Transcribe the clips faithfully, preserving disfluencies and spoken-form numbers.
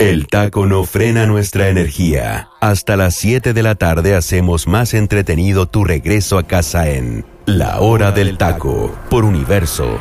El taco no frena nuestra energía. Hasta las siete de la tarde hacemos más entretenido tu regreso a casa en La Hora del Taco, por Universo.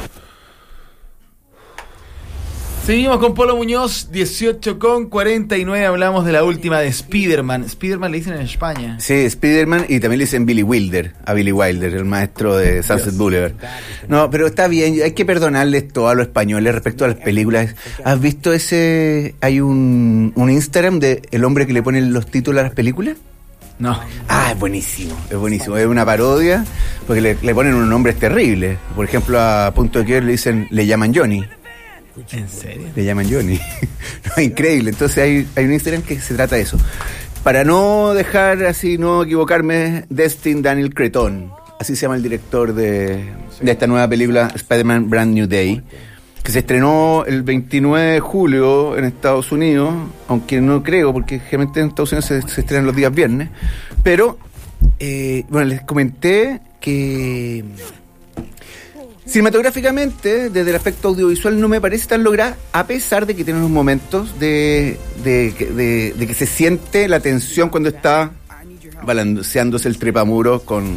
Seguimos con Polo Muñoz, dieciocho con cuarenta y nueve, hablamos de la última de Spider-Man. Spider-Man le dicen en España. Sí, Spider-Man, y también le dicen Billy Wilder, a Billy Wilder, el maestro de Sunset Dios. Boulevard. No, pero está bien, hay que perdonarles todo a los españoles respecto a las películas. ¿Has visto ese? Hay un, un Instagram de el hombre que le pone los títulos a las películas. No. Ah, es buenísimo, es buenísimo. Es una parodia, porque le, le ponen unos nombres terribles. Por ejemplo, a Punto de Quiebre le dicen, le llaman Johnny. ¿En serio? Le llaman Johnny. No, increíble. Entonces hay, hay un Instagram que se trata de eso. Para no dejar así, no equivocarme, Destin Daniel Cretton, así se llama el director de, de esta nueva película Spider-Man Brand New Day, que se estrenó el veintinueve de julio en Estados Unidos, aunque no creo, porque generalmente en Estados Unidos se, se estrenan los días viernes. Pero, eh, bueno, les comenté que cinematográficamente, desde el aspecto audiovisual, no me parece tan lograda, a pesar de que tiene unos momentos de, de, de, de que se siente la tensión cuando está balanceándose el trepamuros con,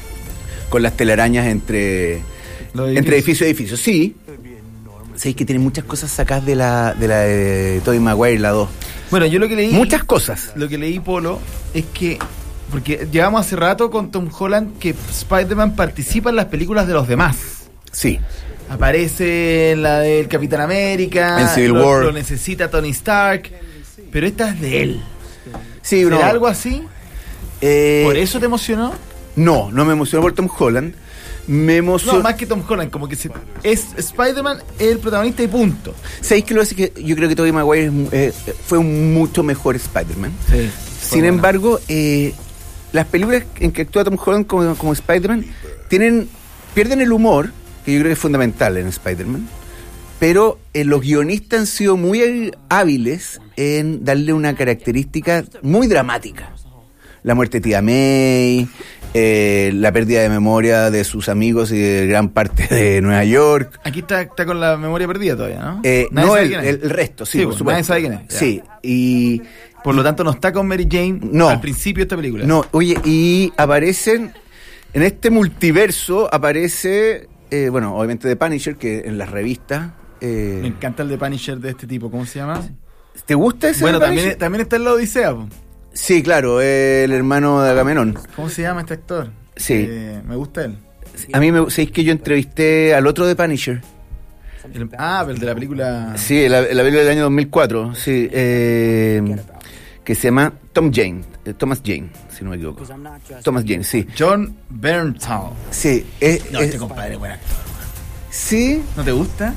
con las telarañas entre, entre edificio y edificio. Sí, sí, que tiene muchas cosas sacadas de la de la de Tobey Maguire, la dos. Bueno, yo lo que leí... Muchas cosas. Lo que leí, Polo, es que... Porque llevamos hace rato con Tom Holland que Spider-Man participa en las películas de los demás. Sí. Aparece en la del Capitán América, en Civil lo, War. Lo necesita Tony Stark, pero esta es de él. Sí, ¿Será no. algo así? Eh, ¿Por eso te emocionó? No, no me emocionó por Tom Holland. Me emocionó. No, más que Tom Holland, como que se, es Spider-Man el protagonista y punto. ¿Sabéis que lo hace? Que yo creo que Tobey Maguire eh, fue un mucho mejor Spider-Man. Sí. Sin bueno. embargo, eh, las películas en que actúa Tom Holland como, como Spider-Man tienen pierden el humor, que yo creo que es fundamental en Spider-Man, pero eh, los guionistas han sido muy hábiles en darle una característica muy dramática. La muerte de tía May, eh, la pérdida de memoria de sus amigos y de gran parte de Nueva York. Aquí está, está con la memoria perdida todavía, ¿no? Eh, no, el, el, el resto, sí, sí por pues, supuesto. Nadie sabe quién es. Ya. Sí, y... Por lo tanto, no está con Mary Jane no, al principio de esta película. No, oye, y aparecen... En este multiverso aparece... Eh, bueno, obviamente The Punisher, que en las revistas... Eh, Me encanta el de Punisher de este tipo, ¿cómo se llama? ¿Te gusta ese? Bueno, también, también está en la Odisea, po. Sí, claro, el hermano de Agamenón. ¿Cómo se llama este actor? Sí. Eh, me gusta él. A mí me sabéis que yo entrevisté al otro de Punisher. El, ah, pero el de la película... Sí, la, la película del año dos mil cuatro, sí, eh, que se llama Tom Jane, eh, Thomas Jane, si no me equivoco. Thomas Jane, sí. John Bernthal. Sí. Eh, no, eh, este compadre es buen actor. Sí. ¿No te gusta?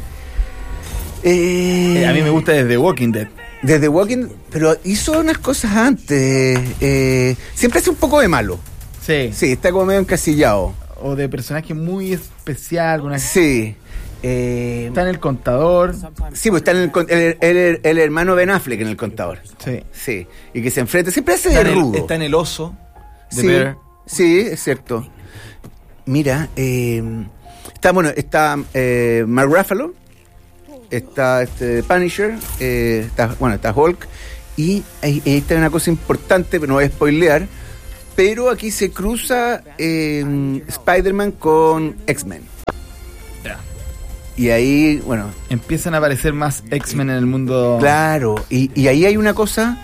Eh, eh, a mí me gusta desde Walking Dead. Desde Walking, pero hizo unas cosas antes. Eh, siempre hace un poco de malo. Sí. Sí, está como medio encasillado. O de personaje muy especial. Una... Sí. Eh, está en El Contador. Sí, pues está en el, el, el, el hermano Ben Affleck en El Contador. Sí. Sí. Y que se enfrenta, siempre hace está de en el, rudo. Está en El Oso. De sí, Bear. sí, es cierto. Mira, eh, está bueno, está eh, Mark Ruffalo, está este Punisher, eh, está, bueno, está Hulk, y ahí, ahí está una cosa importante, pero no voy a spoilear, pero aquí se cruza eh, Spider-Man con X-Men. Ya. Y ahí, bueno... Empiezan a aparecer más X-Men en el mundo... Claro, y, y ahí hay una cosa...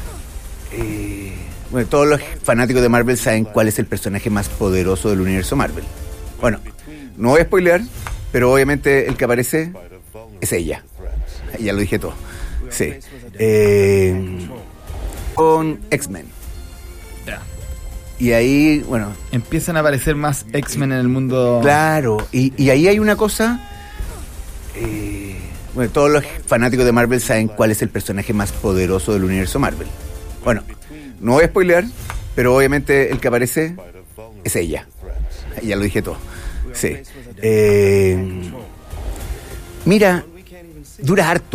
Eh, bueno, todos los fanáticos de Marvel saben cuál es el personaje más poderoso del universo Marvel. Bueno, no voy a spoilear, pero obviamente el que aparece es ella. Ya lo dije todo. Sí. Eh, con X-Men. Ya. Y ahí, bueno... Empiezan a aparecer más X-Men en el mundo... Claro, y, y ahí hay una cosa... Eh, bueno, todos los fanáticos de Marvel saben cuál es el personaje más poderoso del universo Marvel. Bueno, no voy a spoilear, pero obviamente el que aparece es ella. Ya lo dije todo. Sí. Eh, mira, dura harto.